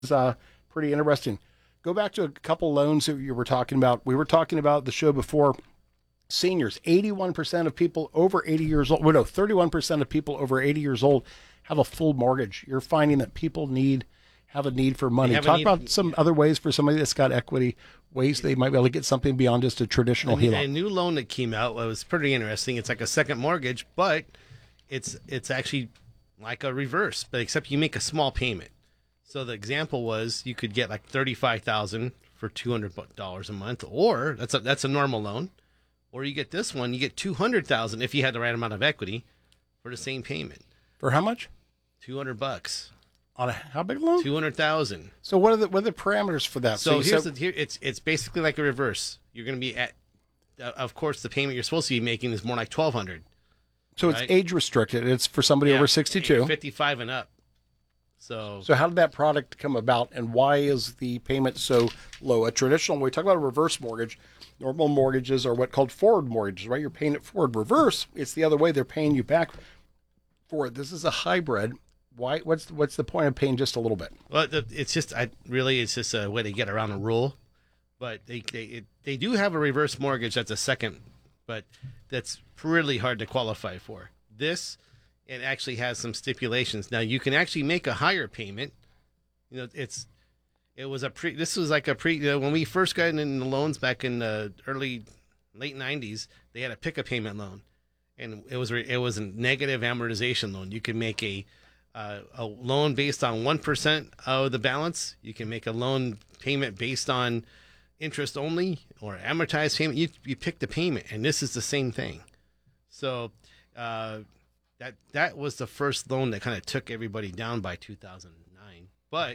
It's pretty interesting. Go back to a couple loans that you were talking about. We were talking about the show before. Seniors, 81% of people over 80 years old, 31% of people over 80 years old have a full mortgage. You're finding that people have a need for money. Talk about some other ways for somebody that's got equity, ways they might be able to get something beyond just a traditional HELOC. A new loan that came out was pretty interesting. It's like a second mortgage, but it's actually like a reverse, but except you make a small payment. So the example was you could get like $35,000 for $200 a month, or that's a normal loan. Or you get this one, you get $200,000 if you had the right amount of equity for the same payment. For how much? $200 on a how big loan? $200,000. So what are the parameters for that? So it's basically like a reverse. You're going to be at, of course, the payment you're supposed to be making is more like $1,200. So right? It's age restricted. It's for somebody over 62, 55 and up. So how did that product come about, and why is the payment so low? A traditional, when we talk about a reverse mortgage, normal mortgages are what called forward mortgages, right? You're paying it forward. Reverse, it's the other way. They're paying you back forward. This is a hybrid. Why? What's the point of paying just a little bit? Well, it's just it's just a way to get around a rule. But they do have a reverse mortgage that's a second, but that's really hard to qualify for. This, it actually has some stipulations. Now you can actually make a higher payment. This was like a when we first got in the loans back in the late 90s, they had a pick a payment loan, and it was a negative amortization loan. You could make a loan based on 1% of the balance. You can make a loan payment based on interest only or amortized payment. You pick the payment, and this is the same thing. So that was the first loan that kind of took everybody down by 2009. But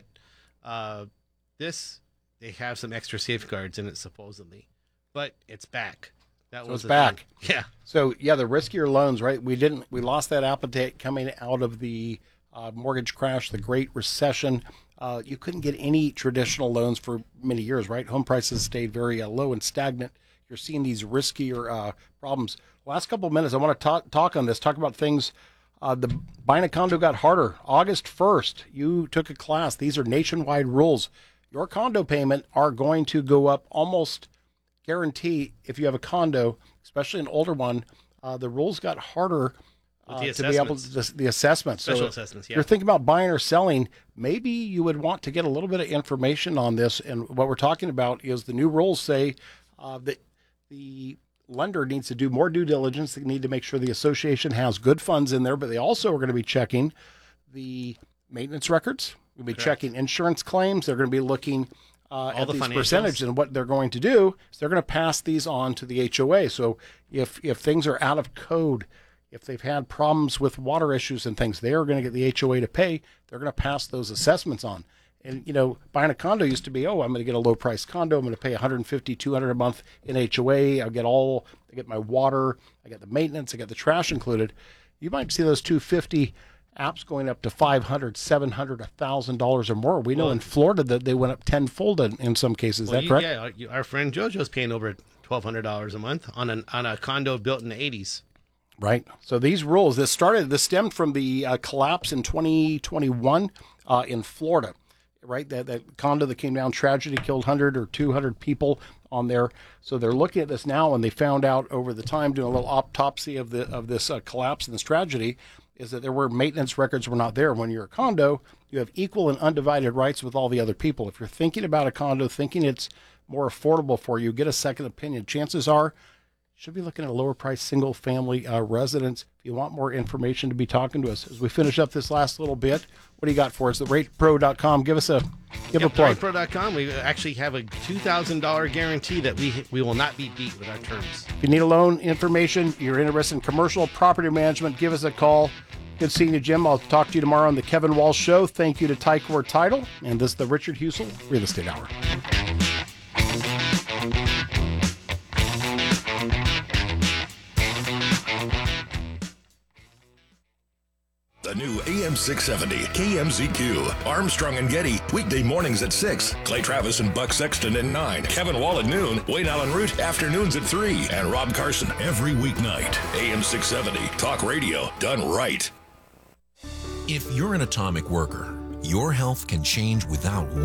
they have some extra safeguards in it supposedly, but it's back. It's back. Yeah. So the riskier loans, right? We lost that appetite coming out of the mortgage crash, the Great Recession. You couldn't get any traditional loans for many years, right? Home prices stayed very low and stagnant. You're seeing these riskier problems. Last couple of minutes, I want to talk on this, talk about things. The buying a condo got harder. August 1st, you took a class. These are nationwide rules. Your condo payment are going to go up almost guarantee if you have a condo, especially an older one. The rules got harder to be able to the assessments. Special assessments, yeah. If you're thinking about buying or selling, maybe you would want to get a little bit of information on this. And what we're talking about is the new rules say that the lender needs to do more due diligence. They need to make sure the association has good funds in there, but they also are going to be checking the maintenance records. We'll be checking insurance claims. They're going to be looking at these percentages, and what they're going to do is they're going to pass these on to the HOA. So if things are out of code, if they've had problems with water issues and things, they are going to get the HOA to pay. They're going to pass those assessments on. And, buying a condo used to be, I'm going to get a low-price condo. I'm going to pay $150, $200 a month in HOA. I get my water. I get the maintenance. I get the trash included. You might see those $250 apps going up to $500, $700, $1,000 or more. We know in Florida that they went up tenfold in some cases. Is that correct? Yeah, our friend JoJo's paying over $1,200 a month on a condo built in the 80s. Right. So these rules, this stemmed from the collapse in 2021 in Florida. Right, that condo that came down, tragedy, killed 100 or 200 people on there. So they're looking at this now, and they found out over the time, doing a little autopsy of this collapse and this tragedy, is that there were maintenance records were not there. When you're a condo, you have equal and undivided rights with all the other people. If you're thinking about a condo, thinking it's more affordable for you, get a second opinion. Chances are, you should be looking at a lower price single family residence. If you want more information, to be talking to us as we finish up this last little bit. What do you got for us? TheRatePro.com. Give a plug. TheRatePro.com. We actually have a $2,000 guarantee that we will not be beat with our terms. If you need a loan information, you're interested in commercial property management, give us a call. Good seeing you, Jim. I'll talk to you tomorrow on the Kevin Walsh Show. Thank you to Ticor Title, and this is the Richard Husel Real Estate Hour. The new AM 670 KMZQ. Armstrong and Getty, weekday mornings at 6. Clay Travis and Buck Sexton at 9. Kevin Wall at noon. Wayne Allen Root, afternoons at 3. And Rob Carson every weeknight. AM 670, talk radio done right. If you're an atomic worker, Your health can change without